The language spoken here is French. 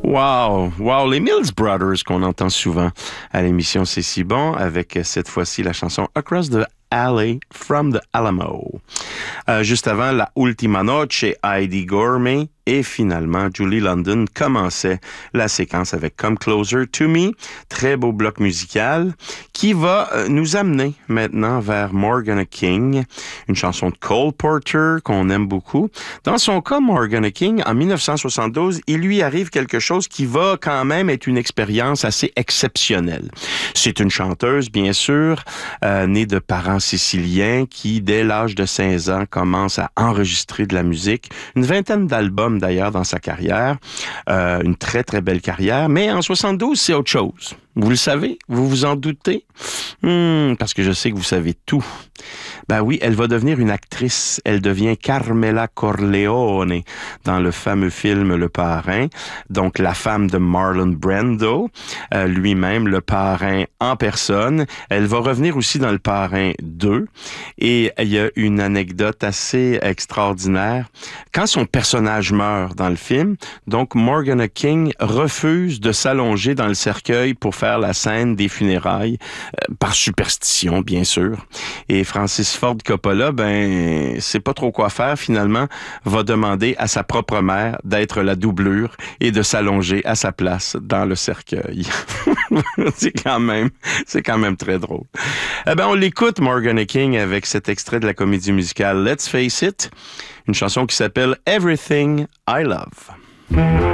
Wow, wow, les Mills Brothers qu'on entend souvent à l'émission C'est si bon, avec cette fois-ci la chanson Across the Alley from the Alamo. Juste avant, La Ultima Noche, Heidi Gourmet, et finalement, Julie London commençait la séquence avec Come Closer to Me, très beau bloc musical, qui va nous amener maintenant vers Morgana King, une chanson de Cole Porter qu'on aime beaucoup. Dans son cas, Morgana King, en 1972, il lui arrive quelque chose qui va quand même être une expérience assez exceptionnelle. C'est une chanteuse, bien sûr, née de parents siciliens qui, dès l'âge de 16 ans, commence à enregistrer de la musique. Une vingtaine d'albums, d'ailleurs, dans sa carrière. Une très, très belle carrière. Mais en 72, c'est autre chose. Vous le savez? Vous vous en doutez? Parce que je sais que vous savez tout. Ben oui, elle va devenir une actrice. Elle devient Carmela Corleone dans le fameux film Le Parrain. Donc, la femme de Marlon Brando, lui-même, le parrain en personne. Elle va revenir aussi dans Le Parrain 2. Et il y a une anecdote assez extraordinaire. Quand son personnage meurt dans le film, donc Morgana King refuse de s'allonger dans le cercueil pour faire la scène des funérailles, par superstition, bien sûr. Et Francis Ford Coppola, c'est pas trop quoi faire, finalement, va demander à sa propre mère d'être la doublure et de s'allonger à sa place dans le cercueil. c'est quand même très drôle. On l'écoute, Morgana King, avec cet extrait de la comédie musicale Let's Face It, une chanson qui s'appelle Everything I Love.